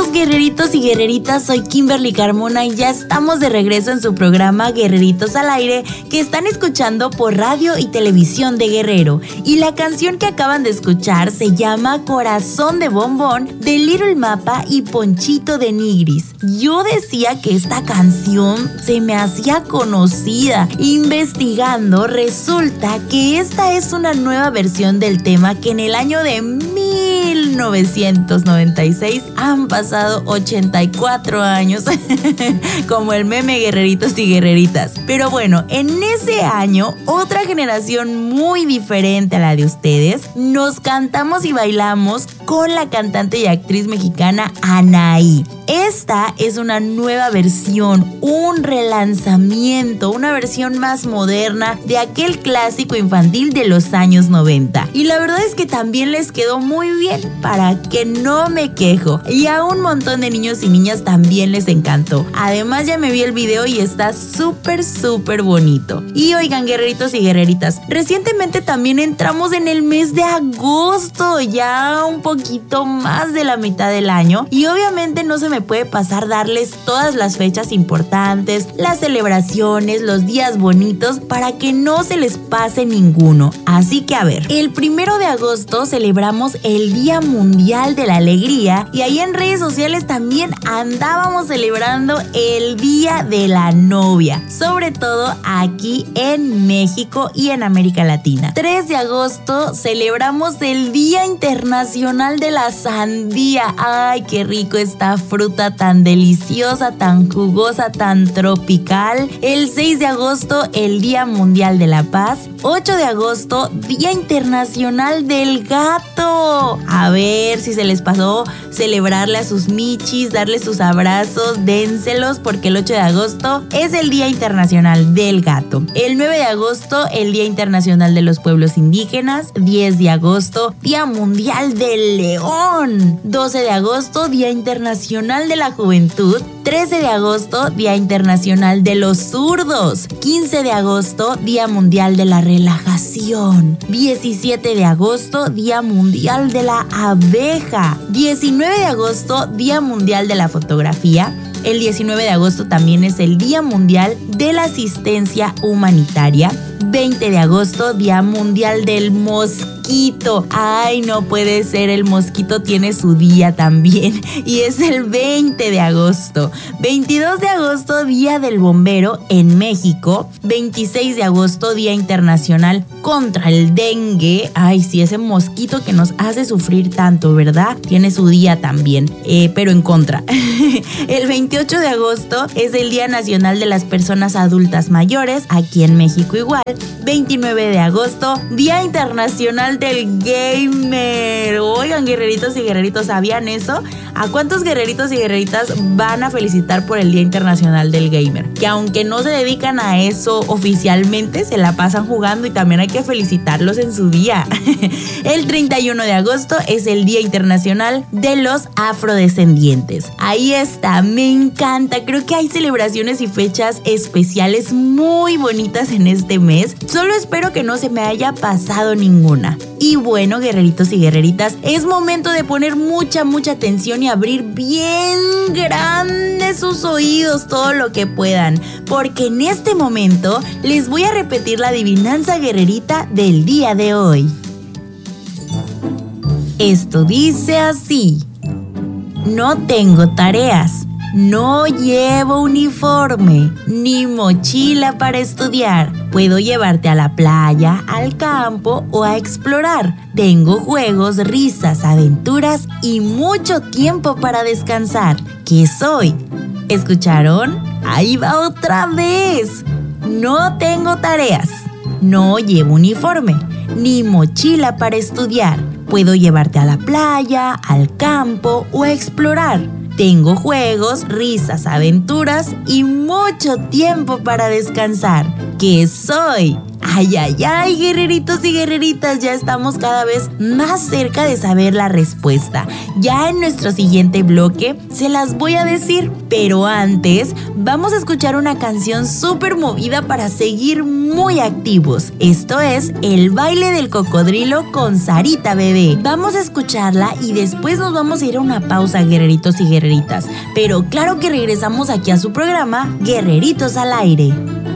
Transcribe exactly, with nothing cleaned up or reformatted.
todos, guerreritos y guerreritas, soy Kimberly Carmona y ya estamos de regreso en su programa Guerreritos al Aire, que están escuchando por radio y televisión de Guerrero. Y la canción que acaban de escuchar se llama Corazón de Bombón de Little Mapa y Ponchito de Nigris. Yo decía que esta canción se me hacía conocida. Investigando, resulta que esta es una nueva versión del tema que en el año de mil novecientos noventa y seis han pasado ochenta y cuatro años, como el meme Guerreritos y Guerreritas. Pero bueno, en ese año, otra generación muy diferente a la de ustedes, nos cantamos y bailamos con la cantante y actriz mexicana Anaí. Esta es una nueva versión, un relanzamiento, una versión más moderna de aquel clásico infantil de los años noventa. Y la verdad es que también les quedó muy bien, para que no me quejo. Y a un montón de niños y niñas también les encantó. Además ya me vi el video y está súper, súper bonito. Y oigan, guerreritos y guerreritas, recientemente también entramos en el mes de agosto, ya un poquito más de la mitad del año. Y obviamente no se me puede pasar darles todas las fechas importantes, las celebraciones, los días bonitos, para que no se les pase ninguno. Así que a ver, el primero de agosto celebramos el Día Mundial de la Alegría y ahí en redes sociales también andábamos celebrando el Día de la Novia, sobre todo aquí en México y en América Latina. tres de agosto celebramos el Día Internacional de la Sandía. Ay, qué rico esta fruta tan deliciosa, tan jugosa, tan tropical. El seis de agosto, el Día Mundial de la Paz. ocho de agosto, Día Internacional del Gato. A ver si se les pasó celebrarle a sus michis, darle sus abrazos, dénselos, porque el ocho de agosto es el Día Internacional del Gato. El nueve de agosto, el Día Internacional de los Pueblos Indígenas. diez de agosto, Día Mundial del León. doce de agosto, Día Internacional de la Juventud. trece de agosto, Día Internacional de los Zurdos. quince de agosto, Día Mundial de la Relajación. diecisiete de agosto, Día Mundial de la Abeja. diecinueve de agosto, Día Mundial de la Fotografía. El diecinueve de agosto también es el Día Mundial de la Asistencia Humanitaria. veinte de agosto, Día Mundial del Mosquito. Ay, no puede ser, el mosquito tiene su día también y es el veinte de agosto. veintidós de agosto, Día del Bombero en México. veintiséis de agosto, Día Internacional contra el Dengue. Ay, sí, ese mosquito que nos hace sufrir tanto, ¿verdad? Tiene su día también, eh, pero en contra. El veintiocho de agosto es el Día Nacional de las Personas Adultas Mayores, aquí en México igual. veintinueve de agosto, Día Internacional del Gamer. Oigan, guerreritos y guerreritos, ¿sabían eso? ¿A cuántos guerreritos y guerreritas van a felicitar por el Día Internacional del Gamer? Que aunque no se dedican a eso oficialmente, se la pasan jugando y también hay que felicitarlos en su día. El treinta y uno de agosto es el Día Internacional de los Afrodescendientes. Ahí está, me encanta. Creo que hay celebraciones y fechas especiales muy bonitas en este mes. Solo espero que no se me haya pasado ninguna. Y bueno, guerreritos y guerreritas, es momento de poner mucha, mucha atención y abrir bien grandes sus oídos todo lo que puedan, porque en este momento les voy a repetir la adivinanza guerrerita del día de hoy. Esto dice así: no tengo tareas, no llevo uniforme, ni mochila para estudiar. Puedo llevarte a la playa, al campo o a explorar. Tengo juegos, risas, aventuras y mucho tiempo para descansar. ¿Qué soy? ¿Escucharon? Ahí va otra vez. No tengo tareas, no llevo uniforme, ni mochila para estudiar. Puedo llevarte a la playa, al campo o a explorar. Tengo juegos, risas, aventuras y mucho tiempo para descansar. ¿Qué soy? Ay, ay, ay, guerreritos y guerreritas, ya estamos cada vez más cerca de saber la respuesta. Ya en nuestro siguiente bloque se las voy a decir, pero antes vamos a escuchar una canción súper movida para seguir muy activos. Esto es El baile del cocodrilo con Sarita Bebé. Vamos a escucharla y después nos vamos a ir a una pausa, guerreritos y guerreritas. Pero claro que regresamos aquí a su programa Guerreritos al Aire.